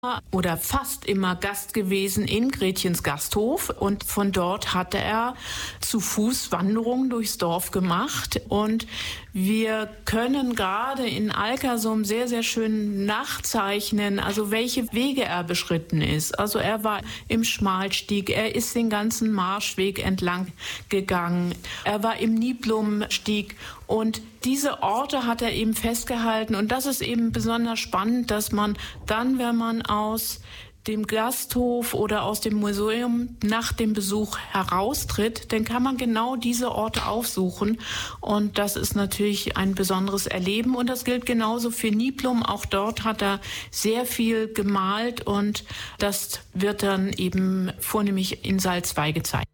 oder fast immer Gast gewesen in Gretchens Gasthof, und von dort hatte er zu Fuß Wanderungen durchs Dorf gemacht, und wir können gerade in Alkersum sehr, sehr schön nachzeichnen, also welche Wege er beschritten ist. Also er war im Schmalstieg, er ist den ganzen Marschweg entlang gegangen, er war im Niblumstieg, und diese Orte hat er eben festgehalten, und das ist eben besonders spannend, dass man dann, wenn man aus dem Gasthof oder aus dem Museum nach dem Besuch heraustritt, dann kann man genau diese Orte aufsuchen, und das ist natürlich ein besonderes Erleben, und das gilt genauso für Niblum. Auch dort hat er sehr viel gemalt, und das wird dann eben vornehmlich in Salzwey gezeigt.